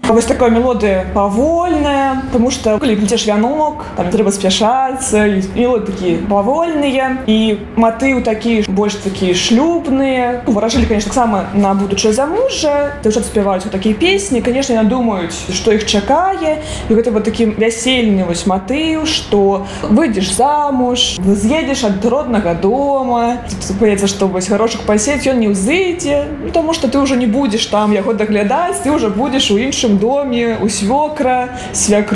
Вось такая мелодыя павольная, потому что калі плецеш вянок, там трэба спяшацца, і мелодыі такія павольныя, і матыў такі больш такія шлюбныя. Выражалі, конечно, таксама на будучае замужжа. Дзяўчаты спяваюць такія песні, конечно, яны думаюць, што іх чакае, і гэта вот такі вясельны вось матыў, што выйдзеш замуж, з'едзеш ад роднага дома, здаецца, што вось гарошак пасець, ён не ўзыдзе, тому што ты ўжо не будзеш там яго даглядаць, ты ўжо будзеш у іншым доме, у свёкра, свякру.